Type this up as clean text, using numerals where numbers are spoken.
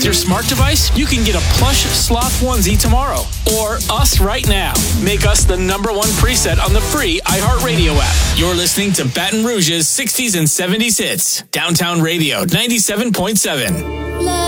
your smart device, you can get a plush sloth onesie tomorrow. Or us right now. Make us the number one preset on the free iHeartRadio app. You're listening to Baton Rouge's 60s and 70s hits. Downtown Radio 97.7.